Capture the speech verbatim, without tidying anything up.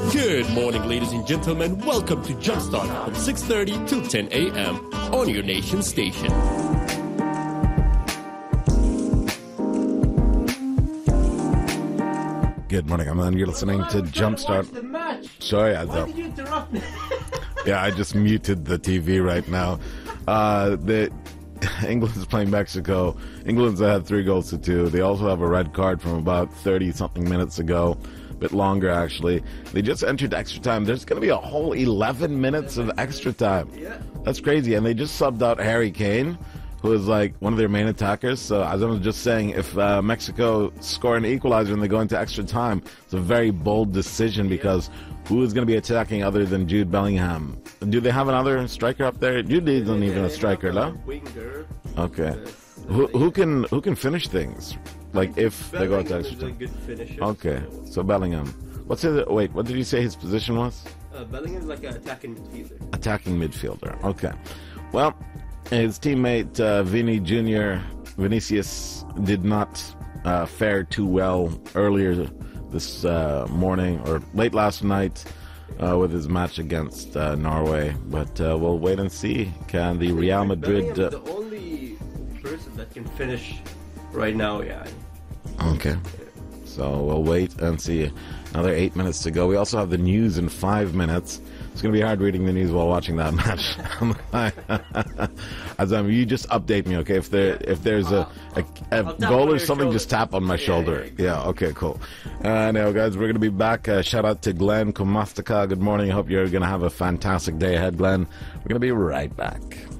Good morning, ladies and gentlemen. Welcome to Jumpstart from six thirty to ten a.m. on your nation station. Good morning, I'm You're listening to Jumpstart. The match. Sorry, I Why thought. did you interrupt me? Yeah, I just muted the T V right now. Uh, the England's playing Mexico. England's had three goals to two. They also have a red card from about thirty something minutes ago. A bit longer, actually. They just entered extra time. There's going to be a whole eleven minutes of extra time. Yeah. That's crazy. And they just subbed out Harry Kane, who is like one of their main attackers. So as I was just saying, if uh, Mexico score an equalizer and they go into extra time, it's a very bold decision because who is going to be attacking other than Jude Bellingham? Do they have another striker up there? Jude isn't even a striker, no? Winger. Okay. Who, who can who can finish things? Like if they go into Bellingham extra is a time? good finisher. Okay. So Bellingham. What's his? Wait, what did you say his position was? Uh, Bellingham is like an attacking midfielder. Attacking midfielder. Okay. Well, his teammate uh, Vinny Junior Vinicius did not uh, fare too well earlier this uh, morning or late last night uh, with his match against uh, Norway. But uh, we'll wait and see. Can the Real Madrid? Bellingham Uh, is the only person that can finish right now. Yeah. okay. So we'll wait and see. Another eight minutes to go. We also have the news in five minutes. It's going to be hard reading the news while watching that match. As um, you just update me, okay? If there if there's a, a, a goal or something, just tap on my shoulder. Yeah, okay, cool. Uh, now, guys, we're going to be back. Uh, shout out to Glenn Komastaka. Good morning. I hope you're going to have a fantastic day ahead, Glenn. We're going to be right back.